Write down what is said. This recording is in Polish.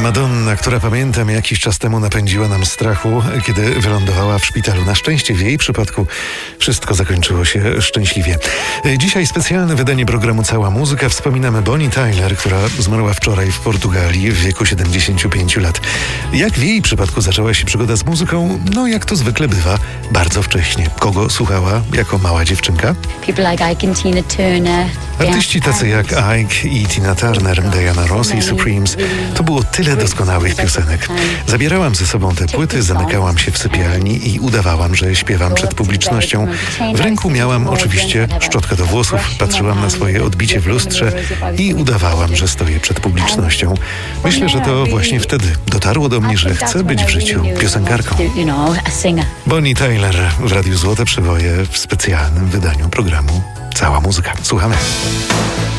Madonna, która pamiętam jakiś czas temu napędziła nam strachu, kiedy wylądowała w szpitalu. Na szczęście w jej przypadku wszystko zakończyło się szczęśliwie. Dzisiaj specjalne wydanie programu Cała Muzyka. Wspominamy Bonnie Tyler, która zmarła wczoraj w Portugalii w wieku 75 lat. Jak w jej przypadku zaczęła się przygoda z muzyką? No jak to zwykle bywa, bardzo wcześnie. Kogo słuchała jako mała dziewczynka? Artyści tacy jak Ike i Tina Turner, Diana Ross i Supremes. To było tyle doskonałych piosenek. Zabierałam ze sobą te płyty, zamykałam się w sypialni i udawałam, że śpiewam przed publicznością. W ręku miałam oczywiście szczotkę do włosów, patrzyłam na swoje odbicie w lustrze i udawałam, że stoję przed publicznością. Myślę, że to właśnie wtedy dotarło do mnie, że chcę być w życiu piosenkarką. Bonnie Tyler w Radiu Złote Przeboje w specjalnym wydaniu programu Cała Muzyka. Słuchamy.